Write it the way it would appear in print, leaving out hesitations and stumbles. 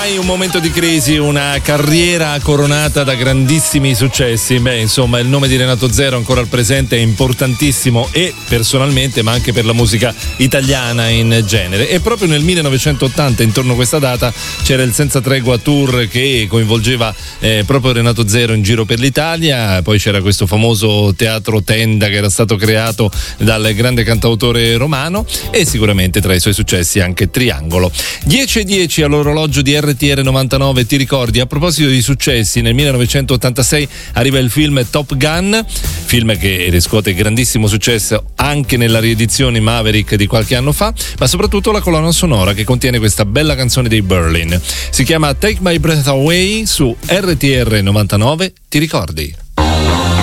Mai un momento di crisi, una carriera coronata da grandissimi successi. Beh, insomma, il nome di Renato Zero ancora al presente è importantissimo, e personalmente, ma anche per la musica italiana in genere. E proprio nel 1980, intorno a questa data, c'era il Senza Tregua Tour che coinvolgeva proprio Renato Zero in giro per l'Italia. Poi c'era questo famoso teatro tenda che era stato creato dal grande cantautore romano, e sicuramente tra i suoi successi anche Triangolo. 10:10 all'orologio di RTR 99. Ti ricordi, a proposito di successi, nel 1986 arriva il film Top Gun, film che riscuote grandissimo successo anche nella riedizione Maverick di qualche anno fa, ma soprattutto la colonna sonora che contiene questa bella canzone dei Berlin. Si chiama Take My Breath Away su RTR 99. Ti ricordi?